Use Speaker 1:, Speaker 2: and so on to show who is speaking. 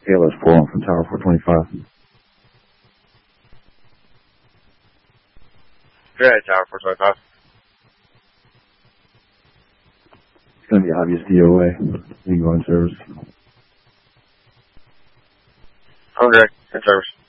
Speaker 1: ALS 4 from Tower 425.
Speaker 2: Go ahead, Tower 425.
Speaker 1: It's going to be obvious DOA. You can go in service.
Speaker 2: Okay, in service.